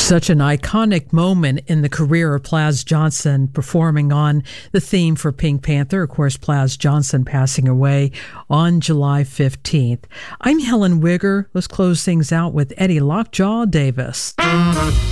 Such an iconic moment in the career of Plas Johnson, performing on the theme for Pink Panther. Of course, Plas Johnson passing away on July 15th. I'm Helen Wigger. Let's close things out with Eddie Lockjaw Davis.